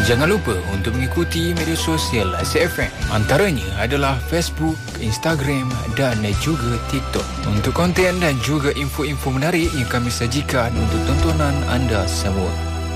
Jangan lupa untuk mengikuti media sosial ASIK FM. Antaranya adalah Facebook, Instagram dan juga TikTok. Untuk konten dan juga info-info menarik yang kami sajikan untuk tontonan anda semua.